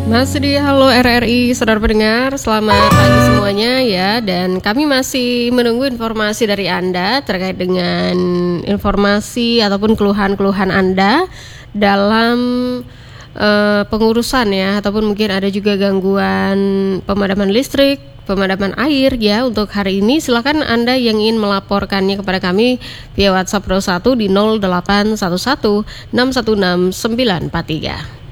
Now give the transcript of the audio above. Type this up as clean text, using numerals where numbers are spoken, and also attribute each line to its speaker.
Speaker 1: Masih di Halo RRI, saudara pendengar, selamat pagi semuanya ya. Dan kami masih menunggu informasi dari Anda terkait dengan informasi ataupun keluhan-keluhan Anda dalam pengurusan ya, ataupun mungkin ada juga gangguan pemadaman listrik, pemadaman air ya. Untuk hari ini silakan Anda yang ingin melaporkannya kepada kami via WhatsApp Pro 1 di 0811 616 943.